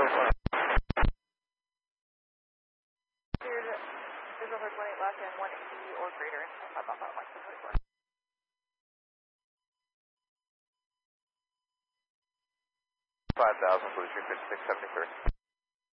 Visual for 28 left and 180 or greater. 5,000 for the 35673.